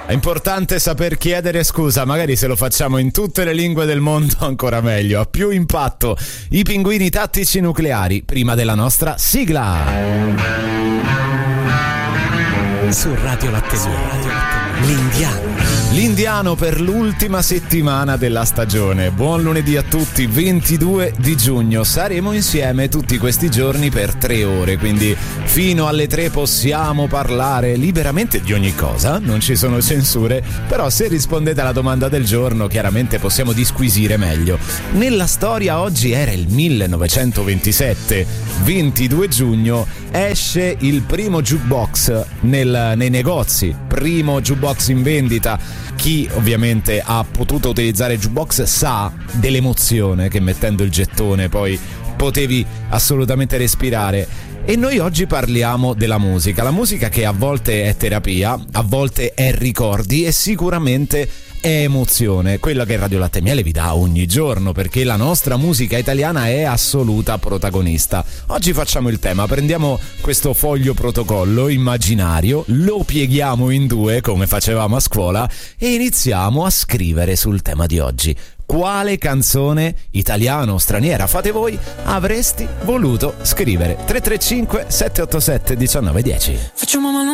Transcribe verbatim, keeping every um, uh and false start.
È importante saper chiedere scusa, magari se lo facciamo in tutte le lingue del mondo ancora meglio, ha più impatto. I Pinguini Tattici Nucleari, prima della nostra sigla. Su Radio Latte L'Indiano. L'Indiano per l'ultima settimana della stagione. Buon lunedì a tutti, ventidue di giugno. Saremo insieme tutti questi giorni per tre ore, quindi fino alle tre possiamo parlare liberamente di ogni cosa, non ci sono censure, però se rispondete alla domanda del giorno chiaramente possiamo disquisire meglio. Nella storia oggi era il millenovecentoventisette, ventidue giugno, esce il primo jukebox nel, nei negozi, primo jukebox in vendita. Chi ovviamente ha potuto utilizzare jukebox sa dell'emozione che mettendo il gettone poi potevi assolutamente respirare. E noi oggi parliamo della musica, la musica che a volte è terapia, a volte è ricordi e sicuramente è emozione, quella che Radio Latte e Miele vi dà ogni giorno, perché la nostra musica italiana è assoluta protagonista. Oggi facciamo il tema, prendiamo questo foglio protocollo immaginario, lo pieghiamo in due come facevamo a scuola e iniziamo a scrivere sul tema di oggi. Quale canzone, italiana o straniera, fate voi, avresti voluto scrivere? tre tre cinque sette otto sette uno nove uno zero. Facciamo mano